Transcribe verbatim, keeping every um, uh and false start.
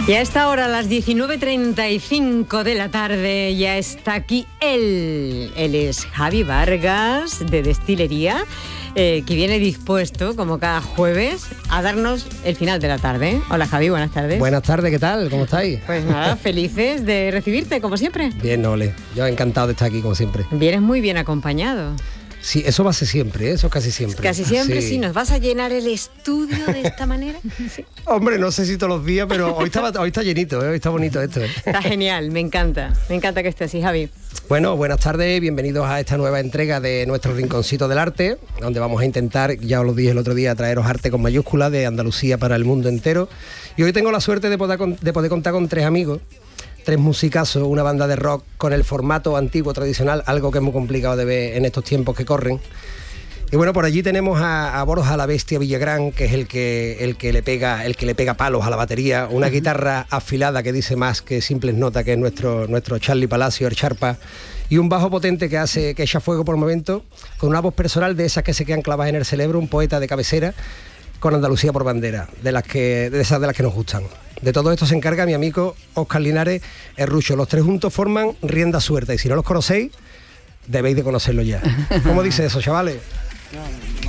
Y a esta hora, a las diecinueve treinta y cinco de la tarde, ya está aquí él. Él es Javi Vargas, de Destilería, eh, que viene dispuesto, como cada jueves, a darnos el final de la tarde. Hola Javi, buenas tardes. Buenas tardes, ¿qué tal? ¿Cómo estáis? Pues nada, felices de recibirte, como siempre. Bien, Ole. Yo encantado de estar aquí, como siempre. Vienes muy bien acompañado. Sí, eso va a ser siempre, ¿eh? Eso casi siempre. Casi siempre, sí. sí. ¿Nos vas a llenar el estudio de esta manera? Sí. Hombre, no sé si todos los días, pero hoy está, hoy está llenito, ¿eh? Hoy está bonito esto, ¿eh? Está genial, me encanta. Me encanta que estés así, Javi. Bueno, buenas tardes, bienvenidos a esta nueva entrega de nuestro Rinconcito del Arte, donde vamos a intentar, ya os lo dije el otro día, traeros arte con mayúscula de Andalucía para el mundo entero. Y hoy tengo la suerte de poder, de poder contar con tres amigos, tres musicazos, una banda de rock con el formato antiguo, tradicional, algo que es muy complicado de ver en estos tiempos que corren. Y bueno, por allí tenemos a, a Borja la Bestia Villagrán, que es el que, el que le pega, el que le pega palos a la batería, una uh-huh. guitarra afilada que dice más que simples notas, que es nuestro, nuestro Charlie Palacio, el Charpa, y un bajo potente que hace, que echa fuego por momento, con una voz personal de esas que se quedan clavadas en el cerebro, un poeta de cabecera, con Andalucía por bandera, de las que, de esas de las que nos gustan. De todo esto se encarga mi amigo Óscar Linares, el Rucho. Los tres juntos forman Rienda Suelta, y si no los conocéis, debéis de conocerlo ya. ¿Cómo dice eso, chavales?